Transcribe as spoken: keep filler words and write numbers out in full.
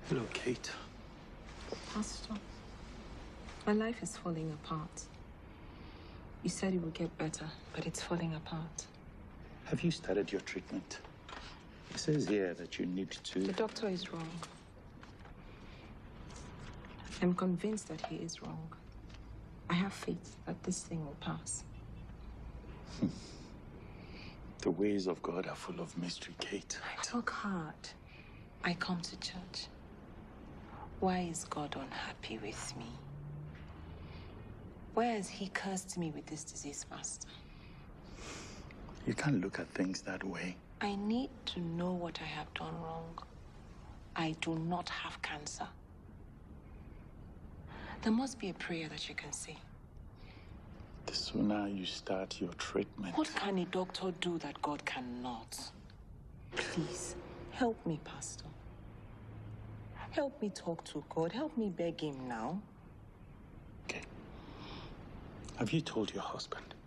Hello, Kate. Pastor, my life is falling apart. You said it would get better, but it's falling apart. Have you started your treatment? It says here that you need to... The doctor is wrong. I'm convinced that he is wrong. I have faith that this thing will pass. The ways of God are full of mystery, Kate. I work hard. I come to church. Why is God unhappy with me? Why has he cursed me with this disease, Master? You can't look at things that way. I need to know what I have done wrong. I do not have cancer. There must be a prayer that you can say. The sooner you start your treatment... What can a doctor do that God cannot? Please, help me, Pastor. Help me talk to God. Help me beg him now. Okay. Have you told your husband?